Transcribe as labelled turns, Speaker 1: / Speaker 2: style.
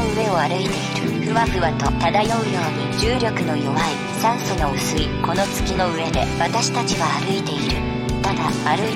Speaker 1: 上を歩いている。ふわふわと漂うように重力の弱い酸素の薄いこの月の上で私たちは歩いている。ただ歩い